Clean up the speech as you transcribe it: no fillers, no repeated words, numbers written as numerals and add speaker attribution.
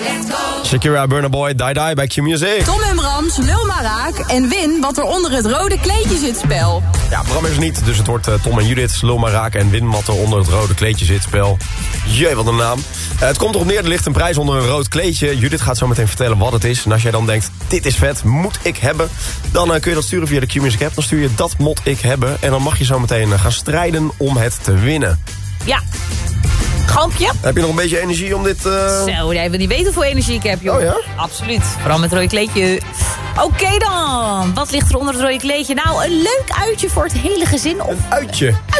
Speaker 1: Shakira, Burna Boy, Die Die bij Q-Music.
Speaker 2: Tom en Brams, lul maar raak en win wat er onder het rode kleedje zit spel.
Speaker 1: Ja, Bram is er niet, dus het wordt Tom en Judith, lul maar raak en win wat er onder het rode kleedje zit spel. Jee, wat een naam. Het komt erop neer, er ligt een prijs onder een rood kleedje. Judith gaat zo meteen vertellen wat het is. En als jij dan denkt, dit is vet, moet ik hebben, dan kun je dat sturen via de Q-Music app. Dan stuur je dat moet ik hebben en dan mag je zo meteen gaan strijden om het te winnen.
Speaker 3: Ja. Gampje.
Speaker 1: Heb je nog een beetje energie om dit...
Speaker 3: Zo, jij wil niet weten hoeveel energie ik heb, joh.
Speaker 1: Oh ja?
Speaker 3: Absoluut. Vooral met het rode kleedje. Oké dan. Wat ligt er onder het rode kleedje? Nou, een leuk uitje voor het hele gezin. Of
Speaker 1: Een uitje?